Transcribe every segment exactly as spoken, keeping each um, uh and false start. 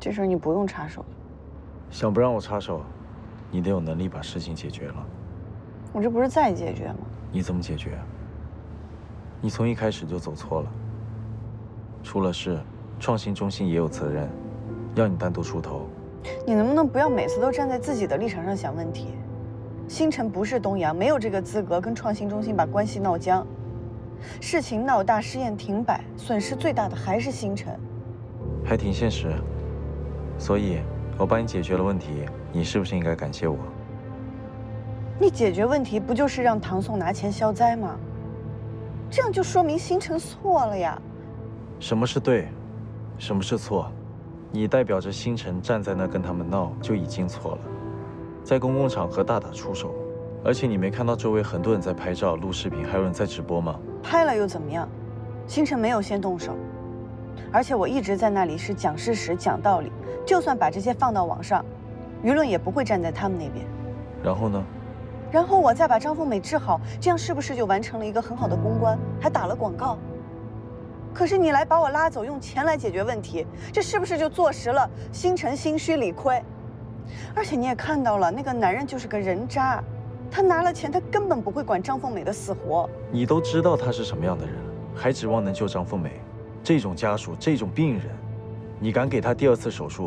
这事儿你不用插手。 想不让我插手，你得有能力把事情解决了。 我这不是在解决吗？ 你怎么解决？你从一开始就走错了。出了事，创新中心也有责任，要你单独出头。 你能不能不要每次都站在自己的立场上想问题？星辰不是东阳，没有这个资格跟创新中心把关系闹僵。事情闹大，试验停摆，损失最大的还是星辰。 还挺现实。所以，我帮你解决了问题，你是不是应该感谢我？ 你解决问题不就是让唐宋拿钱消灾吗？这样就说明星辰错了呀。 什么是对，什么是错？你代表着星辰站在那跟他们闹，就已经错了。在公共场合大打出手，而且你没看到周围很多人在拍照、录视频，还有人在直播吗？ 拍了又怎么样？星辰没有先动手，而且我一直在那里是讲事实、讲道理。就算把这些放到网上，舆论也不会站在他们那边。 然后呢？ 然后我再把张凤美治好，这样是不是就完成了一个很好的公关，还打了广告？可是你来把我拉走，用钱来解决问题，这是不是就坐实了星辰心虚理亏？而且你也看到了，那个男人就是个人渣，他拿了钱，他根本不会管张凤美的死活。 你都知道他是什么样的人，还指望能救张凤美？这种家属，这种病人，你敢给他第二次手术？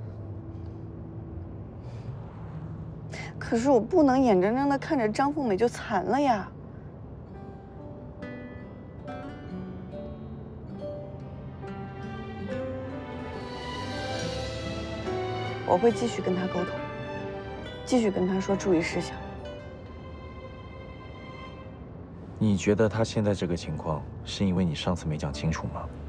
可是我不能眼睁睁地看着张凤美就残了呀。我会继续跟他沟通，继续跟他说注意事项。 你觉得他现在这个情况，是因为你上次没讲清楚吗？